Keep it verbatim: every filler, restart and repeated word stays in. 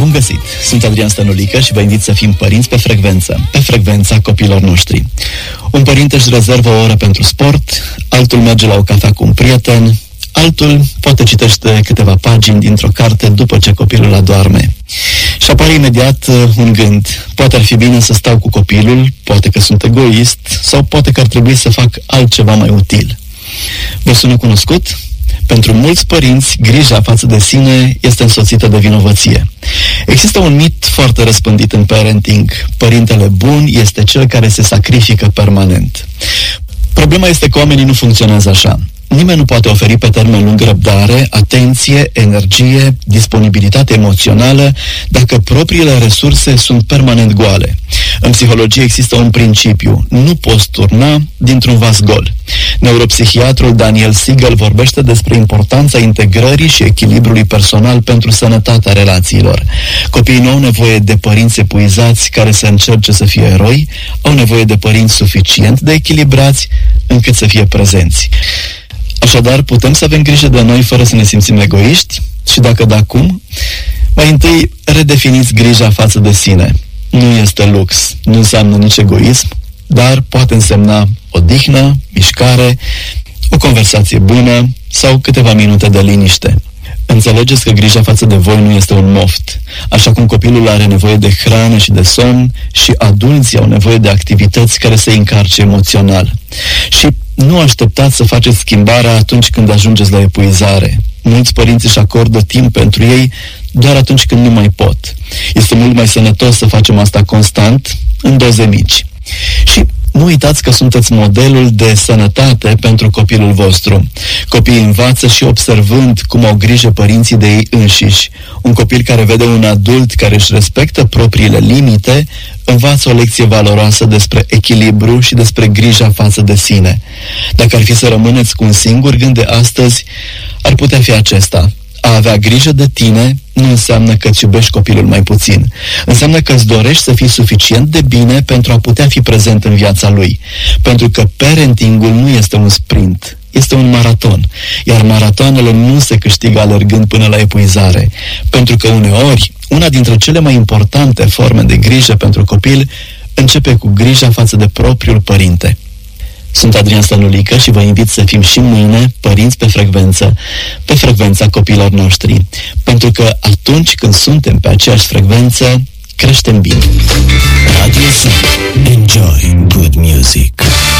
Bun găsit! Sunt Adrian Stănulică și vă invit să fim părinți pe frecvență, pe frecvența copiilor noștri. Un părinte își rezervă o oră pentru sport, altul merge la o cafea cu un prieten, altul poate citește câteva pagini dintr-o carte după ce copilul adorme. Și apare imediat un gând. Poate ar fi bine să stau cu copilul, poate că sunt egoist sau poate că ar trebui să fac altceva mai util. Vă sună cunoscut? Pentru mulți părinți, grija față de sine este însoțită de vinovăție. Există un mit foarte răspândit în parenting. Părintele bun este cel care se sacrifică permanent. Problema este că oamenii nu funcționează așa. Nimeni nu poate oferi pe termen lung răbdare, atenție, energie, disponibilitate emoțională dacă propriile resurse sunt permanent goale. În psihologie există un principiu: nu poți turna dintr-un vas gol. Neuropsihiatrul Daniel Siegel vorbește despre importanța integrării și echilibrului personal pentru sănătatea relațiilor. Copiii nu au nevoie de părinți epuizați care să încerce să fie eroi, au nevoie de părinți suficient de echilibrați încât să fie prezenți. Așadar, putem să avem grijă de noi fără să ne simțim egoiști? Și dacă da, cum? Mai întâi, redefiniți grija față de sine. Nu este lux, nu înseamnă nici egoism, dar poate însemna odihnă, mișcare, o conversație bună sau câteva minute de liniște. Înțelegeți că grija față de voi nu este un moft. Așa cum copilul are nevoie de hrană și de somn, și adulții au nevoie de activități care să-i încarce emoțional. Și nu așteptați să faceți schimbarea atunci când ajungeți la epuizare. Mulți părinți își acordă timp pentru ei doar atunci când nu mai pot. Este mult mai sănătos să facem asta constant, în doze mici. Și nu uitați că sunteți modelul de sănătate pentru copilul vostru. Copiii învață și observând cum au grijă părinții de ei înșiși. Un copil care vede un adult care își respectă propriile limite, învață o lecție valoroasă despre echilibru și despre grija față de sine. Dacă ar fi să rămâneți cu un singur gând de astăzi, ar putea fi acesta: a avea grijă de tine nu înseamnă că îți iubești copilul mai puțin. Înseamnă că îți dorești să fii suficient de bine pentru a putea fi prezent în viața lui. Pentru că parentingul nu este un sprint, este un maraton. Iar maratoanele nu se câștigă alergând până la epuizare. Pentru că uneori, una dintre cele mai importante forme de grijă pentru copil începe cu grija față de propriul părinte. Sunt Adrian Stănulică și vă invit să fim și mâine părinți pe frecvență, pe frecvența copiilor noștri. Pentru că atunci când suntem pe aceeași frecvență, creștem bine. Radio Sun. Enjoy good music.